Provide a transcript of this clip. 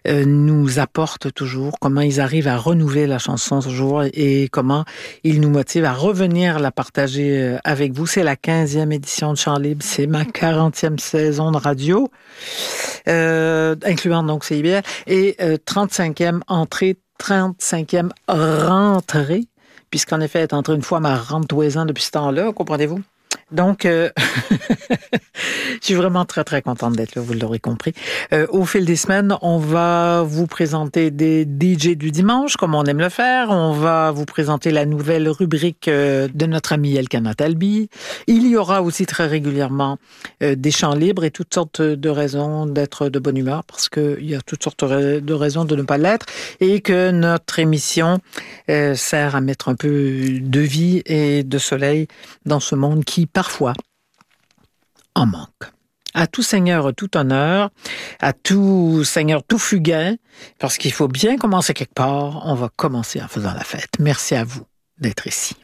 nous apportent toujours, comment ils arrivent à renouveler la chanson toujours et comment ils nous motivent à revenir la partager avec vous. C'est la 15e édition de Chant Libre, c'est ma 40e saison de radio, incluant donc CIBL, et 35e entrée, 35e rentrée, puisqu'en effet, elle est entrée une fois ma rente 2 ans depuis ce temps-là, comprenez-vous? Donc, je suis vraiment très, très contente d'être là, vous l'aurez compris. Au fil des semaines, on va vous présenter des DJ du dimanche, comme on aime le faire. On va vous présenter la nouvelle rubrique de notre ami Elkana Talbi. Il y aura aussi très régulièrement des chants libres et toutes sortes de raisons d'être de bonne humeur, parce qu'il y a toutes sortes de raisons de ne pas l'être, et que notre émission sert à mettre un peu de vie et de soleil dans ce monde qui, parfois, en manque. À tout seigneur, tout honneur, à tout seigneur, tout fugain, parce qu'il faut bien commencer quelque part, on va commencer en faisant la fête. Merci à vous d'être ici.